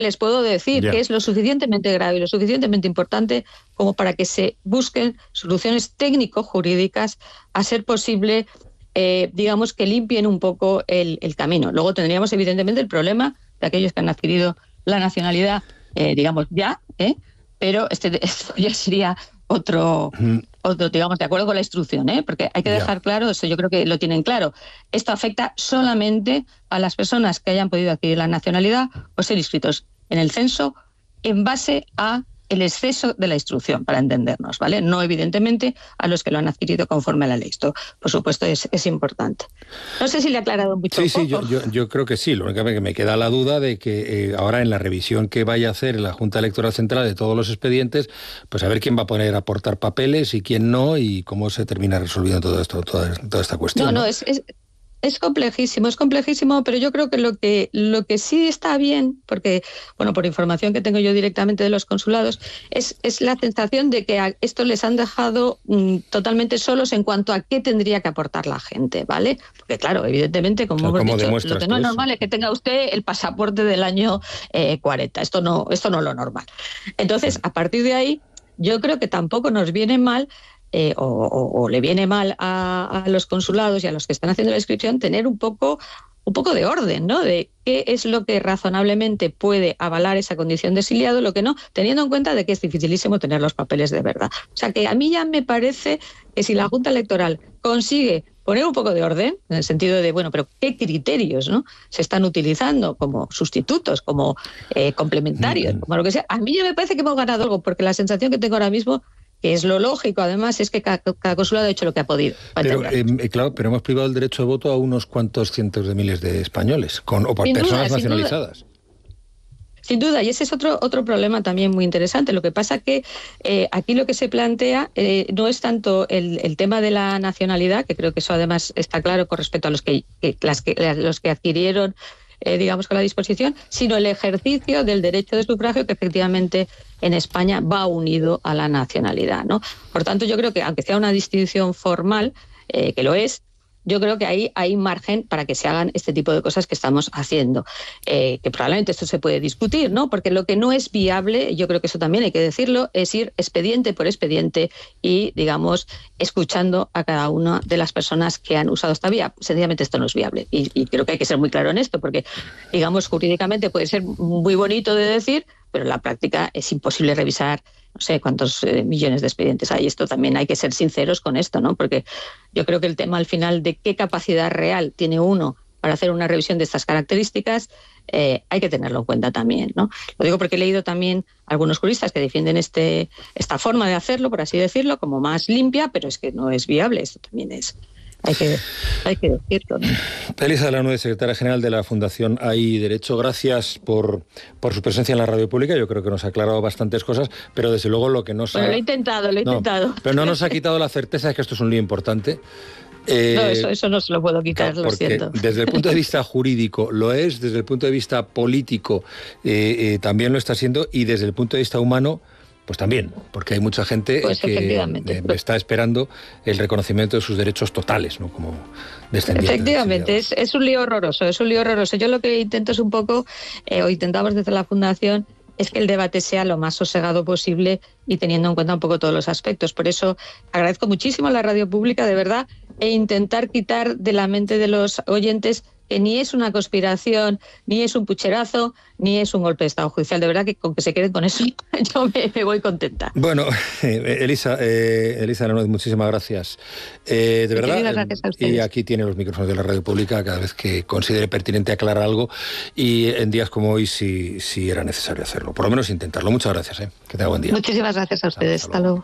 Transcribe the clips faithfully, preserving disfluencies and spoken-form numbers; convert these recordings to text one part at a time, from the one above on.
les puedo decir Ya. que es lo suficientemente grave y lo suficientemente importante como para que se busquen soluciones técnico-jurídicas a ser posible, eh, digamos, que limpien un poco el, el camino. Luego tendríamos, evidentemente, el problema de aquellos que han adquirido la nacionalidad, eh, digamos, ya, ¿eh? pero este, esto ya sería otro, Mm. otro, digamos, de acuerdo con la instrucción, ¿eh? porque hay que Ya. dejar claro, eso yo creo que lo tienen claro, esto afecta solamente a las personas que hayan podido adquirir la nacionalidad o ser inscritos en el censo en base a el exceso de la instrucción, para entendernos, ¿vale? No, evidentemente, a los que lo han adquirido conforme a la ley. Esto, por supuesto, es, es importante. No sé si le he aclarado mucho. Sí, sí, yo, yo, yo creo que sí. Lo único que me queda la duda de que eh, ahora en la revisión que vaya a hacer la Junta Electoral Central de todos los expedientes, pues a ver quién va a poner a aportar papeles y quién no, y cómo se termina resolviendo todo esto, toda, toda esta cuestión. No, no, ¿no? es... es... Es complejísimo, es complejísimo, pero yo creo que lo que lo que sí está bien, porque, bueno, por información que tengo yo directamente de los consulados, es, es la sensación de que a esto les han dejado mm, totalmente solos en cuanto a qué tendría que aportar la gente, ¿vale? Porque, claro, evidentemente, como Claro, hemos ¿cómo dicho, lo que no es normal eso? Es que tenga usted el pasaporte del año eh, cuarenta. Esto no, esto no es lo normal. Entonces, a partir de ahí, yo creo que tampoco nos viene mal Eh, o, o, o le viene mal a, a los consulados y a los que están haciendo la inscripción tener un poco, un poco de orden, ¿no? De qué es lo que razonablemente puede avalar esa condición de exiliado, lo que no, teniendo en cuenta de que es dificilísimo tener los papeles de verdad. O sea que a mí ya me parece que si la Junta Electoral consigue poner un poco de orden, en el sentido de, bueno, pero ¿qué criterios, ¿no? se están utilizando como sustitutos, como eh, complementarios, como lo que sea? A mí ya me parece que hemos ganado algo, porque la sensación que tengo ahora mismo, que es lo lógico, además, es que cada, cada consulado ha hecho lo que ha podido. Pero, eh, claro, pero hemos privado el derecho de voto a unos cuantos cientos de miles de españoles, con, o por sin personas duda, nacionalizadas. Sin duda. Sin duda, y ese es otro otro problema también muy interesante. Lo que pasa que eh, aquí lo que se plantea eh, no es tanto el, el tema de la nacionalidad, que creo que eso además está claro con respecto a los que, que, las que los que adquirieron, eh, digamos, con la disposición, sino el ejercicio del derecho de sufragio, que efectivamente en España va unido a la nacionalidad, ¿no? Por tanto, yo creo que, aunque sea una distinción formal, eh, que lo es, yo creo que ahí hay margen para que se hagan este tipo de cosas que estamos haciendo. Eh, que probablemente esto se puede discutir, ¿no? Porque lo que no es viable, yo creo que eso también hay que decirlo, es ir expediente por expediente y, digamos, escuchando a cada una de las personas que han usado esta vía. Sencillamente esto no es viable. Y, y creo que hay que ser muy claro en esto, porque, digamos, jurídicamente puede ser muy bonito de decir, pero en la práctica es imposible revisar no sé cuántos eh, millones de expedientes hay. Esto también hay que ser sinceros con esto, ¿no? Porque yo creo que el tema al final de qué capacidad real tiene uno para hacer una revisión de estas características eh, hay que tenerlo en cuenta también, ¿no? Lo digo porque he leído también algunos juristas que defienden este esta forma de hacerlo, por así decirlo, como más limpia, pero es que no es viable. Esto también es... Hay que, hay que decirlo, ¿no? Elisa de la Nuez, secretaria general de la Fundación Hay Derecho, gracias por, por su presencia en la radio pública. Yo creo que nos ha aclarado bastantes cosas, pero desde luego lo que nos bueno, ha... lo he intentado, lo he no, intentado. Pero no nos ha quitado la certeza de que esto es un lío importante. Eh, no, eso, eso no se lo puedo quitar, claro, lo siento. Desde el punto de vista jurídico lo es, desde el punto de vista político eh, eh, también lo está siendo, y desde el punto de vista humano, pues también, porque hay mucha gente pues que eh, está esperando el reconocimiento de sus derechos totales, ¿no? Como descendientes. Efectivamente, es, es un lío horroroso, es un lío horroroso. Yo lo que intento es un poco, eh, o intentamos desde la Fundación, es que el debate sea lo más sosegado posible y teniendo en cuenta un poco todos los aspectos. Por eso agradezco muchísimo a la radio pública, de verdad, e intentar quitar de la mente de los oyentes que ni es una conspiración, ni es un pucherazo, ni es un golpe de Estado judicial. De verdad que con que se queden con eso yo me, me voy contenta. Bueno, eh, Elisa, eh, Elisa Lanuez, muchísimas gracias. Eh, de verdad, gracias a ustedes. Y aquí tiene los micrófonos de la radio pública cada vez que considere pertinente aclarar algo, y en días como hoy sí, sí era necesario hacerlo. Por lo menos intentarlo. Muchas gracias. Eh. Que tenga buen día. Muchísimas gracias a ustedes. Hasta luego.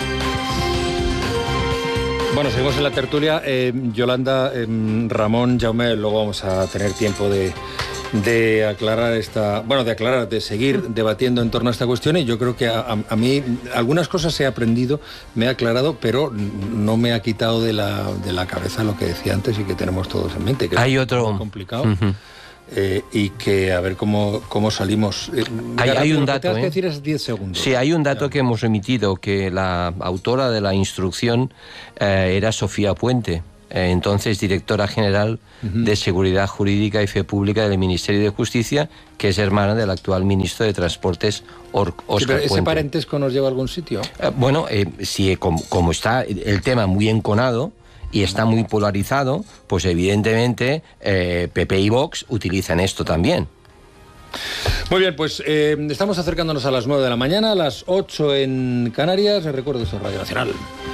Bueno, seguimos en la tertulia. Eh, Yolanda, eh, Ramón, Jaume, luego vamos a tener tiempo de, de aclarar esta... Bueno, de aclarar, de seguir debatiendo en torno a esta cuestión, y yo creo que a, a, a mí algunas cosas he aprendido, me he aclarado, pero no me ha quitado de la, de la cabeza lo que decía antes y que tenemos todos en mente, que Hay es otro... muy complicado. Uh-huh. Eh, y que a ver cómo, cómo salimos. Eh, hay, hay un dato. Lo que ¿eh? que decir es diez segundos. Sí, hay un dato ya. que hemos emitido, que la autora de la instrucción eh, era Sofía Puente. eh, entonces directora general uh-huh. de Seguridad Jurídica y Fe Pública del Ministerio de Justicia, que es hermana del actual ministro de Transportes, Or- Óscar sí, pero ¿ese Puente. parentesco nos lleva a algún sitio? Eh, bueno, eh, si como, como está el tema muy enconado y está muy polarizado, pues evidentemente eh, P P y Vox utilizan esto también. Muy bien, pues eh, estamos acercándonos a las nueve de la mañana, a las ocho en Canarias. Les recuerdo, eso es Radio Nacional.